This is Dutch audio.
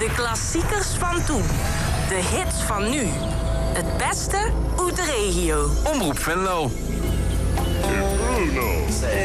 De klassiekers van toen. De hits van nu. Het beste uit de regio. Omroep Venlo.